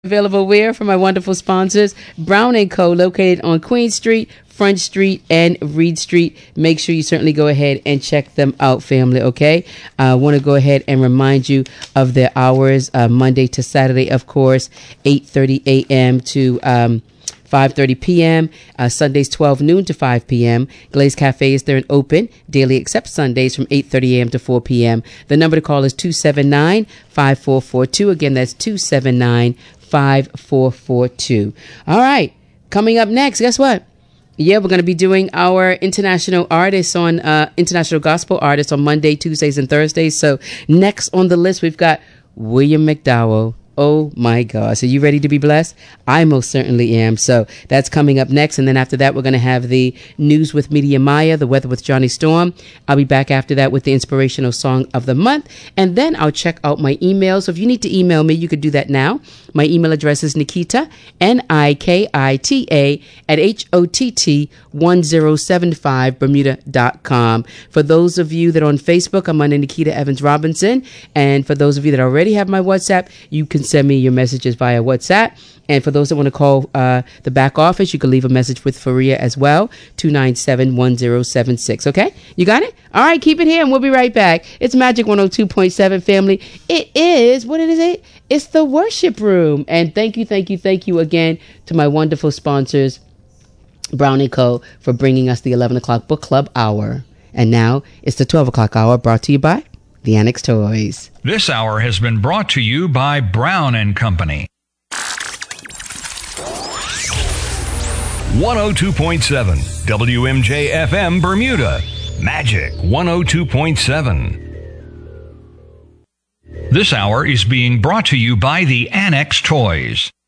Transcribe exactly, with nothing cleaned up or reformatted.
Available where from my wonderful sponsors, Brown and Co., located on Queen Street, Front Street, and Reed Street. Make sure you certainly go ahead and check them out, family, okay? I uh, want to go ahead and remind you of their hours, uh, Monday to Saturday, of course, eight thirty a.m. to um, five thirty p.m., uh, Sundays twelve noon to five p.m. Glaze Cafe is there and open daily except Sundays from eight thirty a.m. to four p.m. The number to call is two seven nine, five four four two. Again, that's two seven nine, five four four two. All right, coming up next, guess what? Yeah, we're going to be doing our international artists on uh, international gospel artists on Monday, Tuesdays, and Thursdays. So next on the list, we've got William McDowell. Oh my God. So you ready to be blessed? I most certainly am. So that's coming up next. And then after that, we're going to have the news with Media Maya, the weather with Johnny Storm. I'll be back after that with the inspirational song of the month. And then I'll check out my email. So if you need to email me, you could do that now. My email address is Nikita, N I K I T A, at H O T T one zero seven five Bermuda dot com. For those of you that are on Facebook, I'm under Nikita Evans Robinson. And for those of you that already have my WhatsApp, you can send me your messages via WhatsApp. And for those that want to call uh, the back office, you can leave a message with Faria as well, two nine seven, one zero seven six. Okay? You got it? All right, keep it here and we'll be right back. It's Magic one oh two point seven, family. It is, what is it? It's the Worship Room. And thank you, thank you, thank you again to my wonderful sponsors, Brown and Co., for bringing us the eleven o'clock book club hour. And now it's the twelve o'clock hour, brought to you by the Annex Toys. This hour has been brought to you by Brown and Company. one oh two point seven W M J F M Bermuda. Magic one oh two point seven. This hour is being brought to you by the Annex Toys.